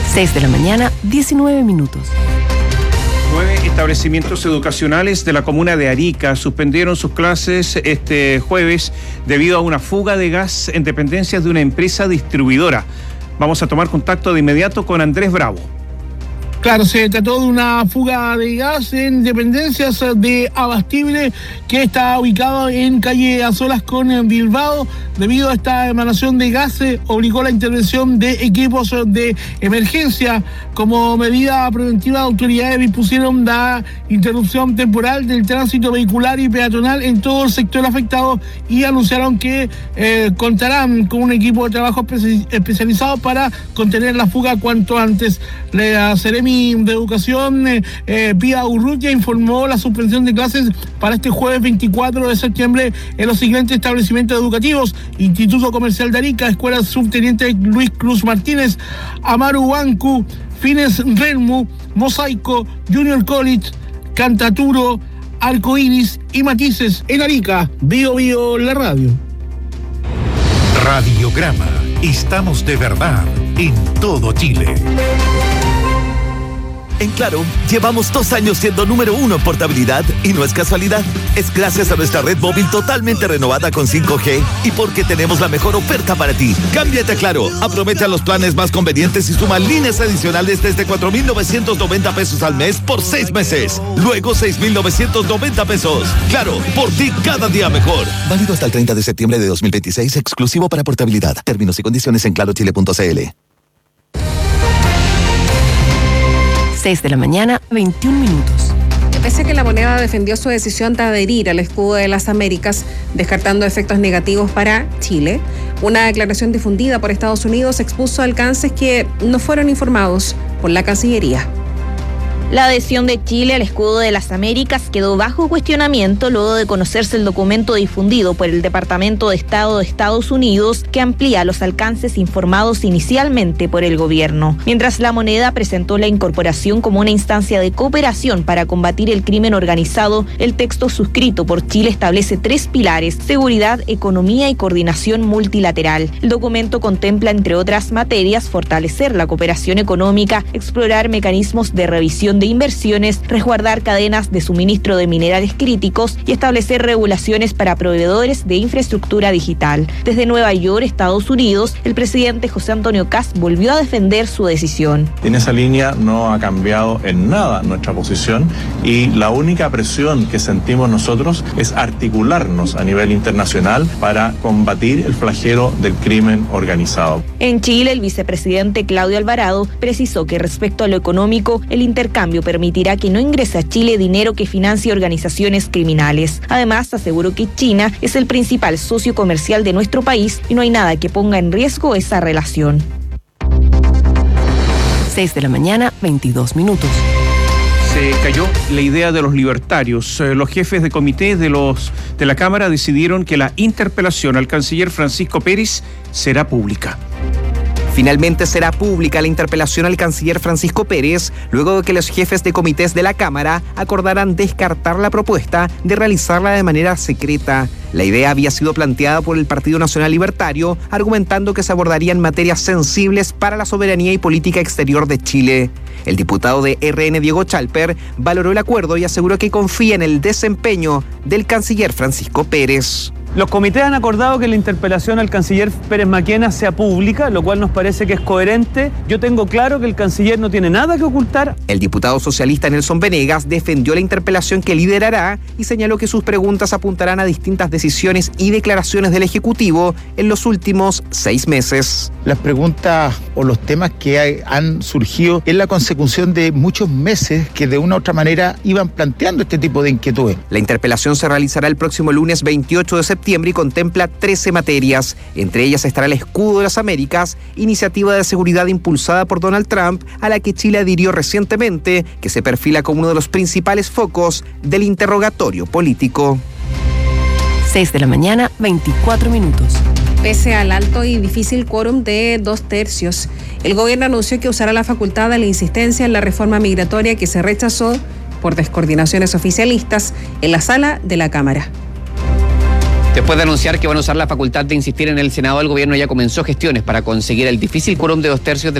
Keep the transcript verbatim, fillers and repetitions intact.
seis de la mañana, diecinueve minutos. Nueve establecimientos educacionales de la comuna de Arica suspendieron sus clases este jueves debido a una fuga de gas en dependencias de una empresa distribuidora. Vamos a tomar contacto de inmediato con Andrés Bravo. Claro, se trató de una fuga de gas en dependencias de Abastible que está ubicado en calle Azolas con Bilbao. Debido a esta emanación de gas, se obligó la intervención de equipos de emergencia. Como medida preventiva, autoridades dispusieron la interrupción temporal del tránsito vehicular y peatonal en todo el sector afectado y anunciaron que eh, contarán con un equipo de trabajo especializado para contener la fuga cuanto antes. La Seremi de Educación, eh, eh, Pía Urrutia, informó la suspensión de clases para este jueves veinticuatro de septiembre en los siguientes establecimientos educativos: Instituto Comercial de Arica, Escuela Subteniente Luis Cruz Martínez, Amaru Bancu, Fines Renmu, Mosaico, Junior College, Cantaturo, Arcoiris y Matices en Arica. Bio Bio la radio. Radiograma. Estamos de verdad en todo Chile. En Claro, llevamos dos años siendo número uno en portabilidad y no es casualidad. Es gracias a nuestra red móvil totalmente renovada con cinco G y porque tenemos la mejor oferta para ti. Cámbiate a Claro, aprovecha los planes más convenientes y suma líneas adicionales desde cuatro mil novecientos noventa pesos al mes por seis meses. Luego seis mil novecientos noventa pesos. Claro, por ti cada día mejor. Válido hasta el treinta de septiembre de dos mil veintiséis, exclusivo para portabilidad. Términos y condiciones en claro chile punto c l. seis de la mañana, veintiún minutos. Pese a que la moneda defendió su decisión de adherir al escudo de las Américas, descartando efectos negativos para Chile, una declaración difundida por Estados Unidos expuso alcances que no fueron informados por la Cancillería. La adhesión de Chile al escudo de las Américas quedó bajo cuestionamiento luego de conocerse el documento difundido por el Departamento de Estado de Estados Unidos que amplía los alcances informados inicialmente por el gobierno. Mientras la moneda presentó la incorporación como una instancia de cooperación para combatir el crimen organizado, el texto suscrito por Chile establece tres pilares: seguridad, economía y coordinación multilateral. El documento contempla, entre otras materias, fortalecer la cooperación económica, explorar mecanismos de revisión de inversiones, resguardar cadenas de suministro de minerales críticos y establecer regulaciones para proveedores de infraestructura digital. Desde Nueva York, Estados Unidos, el presidente José Antonio Kast volvió a defender su decisión. En esa línea no ha cambiado en nada nuestra posición y la única presión que sentimos nosotros es articularnos a nivel internacional para combatir el flagelo del crimen organizado. En Chile, el vicepresidente Claudio Alvarado precisó que respecto a lo económico, el intercambio permitirá que no ingrese a Chile dinero que financie organizaciones criminales. Además, aseguró que China es el principal socio comercial de nuestro país y no hay nada que ponga en riesgo esa relación. seis de la mañana, veintidós minutos. Se cayó la idea de los libertarios. Los jefes de comité de, los, de la Cámara decidieron que la interpelación al canciller Francisco Pérez será pública. Finalmente será pública la interpelación al canciller Francisco Pérez, luego de que los jefes de comités de la Cámara acordaran descartar la propuesta de realizarla de manera secreta. La idea había sido planteada por el Partido Nacional Libertario, argumentando que se abordarían materias sensibles para la soberanía y política exterior de Chile. El diputado de R N, Diego Chalper, valoró el acuerdo y aseguró que confía en el desempeño del canciller Francisco Pérez. Los comités han acordado que la interpelación al canciller Pérez Maquena sea pública, lo cual nos parece que es coherente. Yo tengo claro que el canciller no tiene nada que ocultar. El diputado socialista Nelson Venegas defendió la interpelación que liderará y señaló que sus preguntas apuntarán a distintas decisiones y declaraciones del Ejecutivo en los últimos seis meses. Las preguntas o los temas que hay, han surgido es la consecución de muchos meses que de una u otra manera iban planteando este tipo de inquietudes. La interpelación se realizará el próximo lunes veintiocho de septiembre y contempla trece materias. Entre ellas estará el escudo de las Américas, iniciativa de seguridad impulsada por Donald Trump, a la que Chile adhirió recientemente, que se perfila como uno de los principales focos del interrogatorio político. seis de la mañana, veinticuatro minutos. Pese al alto y difícil quórum de dos tercios, el gobierno anunció que usará la facultad de la insistencia en la reforma migratoria que se rechazó por descoordinaciones oficialistas en la sala de la Cámara. Después de anunciar que van a usar la facultad de insistir en el Senado, el gobierno ya comenzó gestiones para conseguir el difícil quórum de dos tercios de